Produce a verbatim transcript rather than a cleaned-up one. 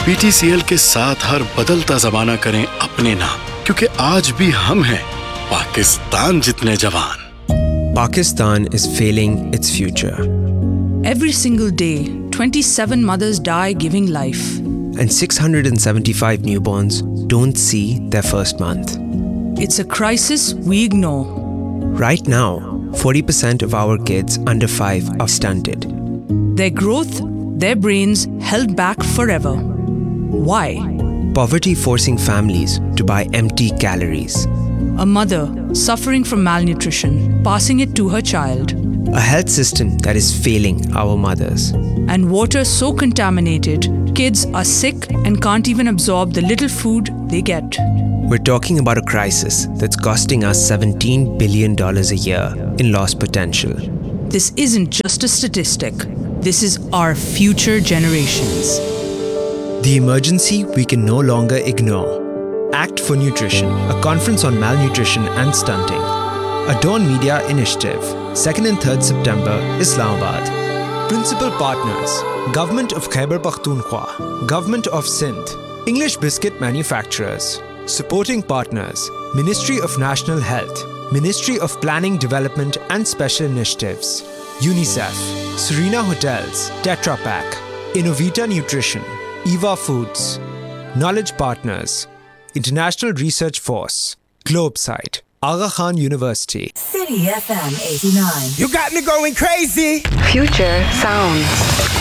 PTCL के साथ हर बदलता जमाना करें अपने नाम, क्योंकि आज भी हम हैं पाकिस्तान जितने जवान। Pakistan is failing its future. Every single day, twenty-seven mothers die giving life. And six hundred seventy-five newborns don't see their first month. It's a crisis we ignore. Right now, forty percent of our kids under five are stunted. Their growth, their brains held back forever. Why? Poverty forcing families to buy empty calories. A mother suffering from malnutrition, passing it to her child. A health system that is failing our mothers. And water so contaminated, kids are sick and can't even absorb the little food they get. We're talking about a crisis that's costing us seventeen billion dollars a year in lost potential. This isn't just a statistic. This is our future generations. The emergency we can no longer ignore. Act for Nutrition, a conference on malnutrition and stunting. A Dawn Media initiative, second and third September, Islamabad. Principal partners, Government of Khyber Pakhtunkhwa, Government of Sindh, English Biscuit Manufacturers. Supporting partners, Ministry of National Health, Ministry of Planning, Development and Special Initiatives, UNICEF, Serena Hotels, Tetra Pak, Innovita Nutrition, Eva Foods. Knowledge partners, International Research Force, Globesite, Aga Khan University. City F M eighty-nine. You got me going crazy. Future sounds.